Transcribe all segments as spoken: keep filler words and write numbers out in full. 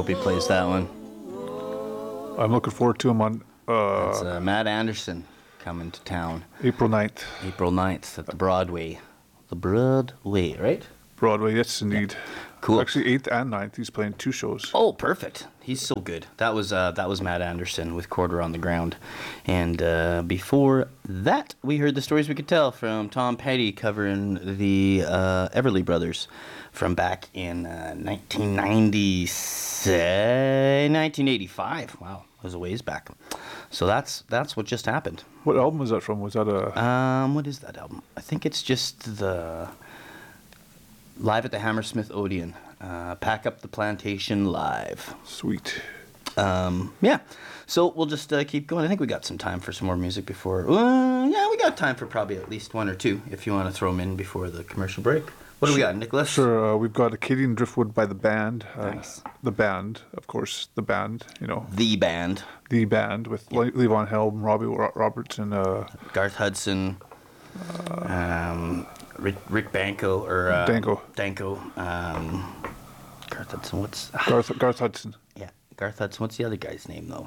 hope he plays that one. I'm looking forward to him on uh, It's uh, Matt Anderson coming to town April ninth. April ninth at the Broadway. The Broadway, right? Broadway, yes, indeed. Cool. Actually, eighth and ninth, he's playing two shows. Oh, perfect. He's so good. That was uh, that was Matt Anderson with Quarter on the Ground. And uh, before that, we heard the stories we could tell from Tom Petty covering the uh, Everly Brothers from back in uh, nineteen ninety, nineteen eighty-five. Wow, that was a ways back. So that's that's what just happened. What album was that from? Was that a... Um, what is that album? I think it's just the Live at the Hammersmith Odeon. Uh, Pack Up the Plantation Live. Sweet. Um, yeah. So we'll just uh, keep going. I think we got some time for some more music before. Uh, yeah, we got time for probably at least one or two if you want to throw them in before the commercial break. What do we got, Nicholas? Sure. Uh, we've got Acadian Driftwood by the band. Uh, Nice. The band, of course. The band, you know. The band. The band with Yep. Le- Levon Helm, Robbie Ro- Roberts, and uh, Garth Hudson. Um, Rick, Rick Banco or uh, Danko. Danko. Um, Garth Hudson. What's Garth, Garth Hudson. yeah? Garth Hudson. What's the other guy's name though?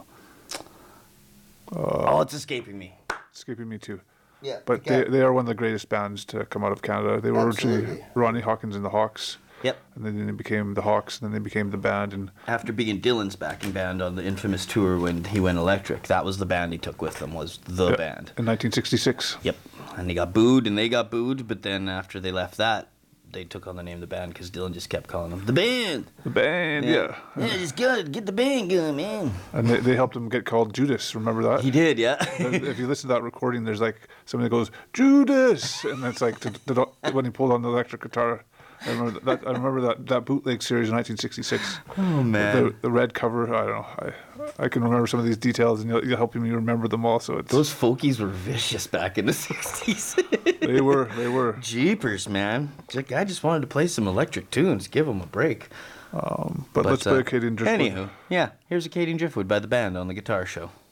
oh, it's escaping me. Escaping me too. Yeah. But they, they are one of the greatest bands to come out of Canada. They were originally Absolutely. Ronnie Hawkins and the Hawks. Yep. And then they became the Hawks, and then they became the band. And After being Dylan's backing band on the infamous tour when he went electric, that was the band he took with him, was the yeah, band. in nineteen sixty-six. Yep. And they got booed and they got booed, but then after they left that, they took on the name of the band because Dylan just kept calling them the band. The band, yeah. Yeah, just good. Get the band going, man. And they, they helped him get called Judas. Remember that? He did, yeah. If you listen to that recording, there's like somebody that goes Judas, and it's like to, to, when he pulled on the electric guitar. I remember that. I remember that, that bootleg series in nineteen sixty-six. Oh man. The, the red cover. I don't know. I I can remember some of these details, and you'll, you'll help me remember them all. So it's Those folkies were vicious back in the sixties. they were they were. Jeepers, man. Like, I just wanted to play some electric tunes, give them a break. Um, but, let's play uh, Acadian Driftwood. Anywho, yeah, here's Acadian Driftwood by the band on the guitar show.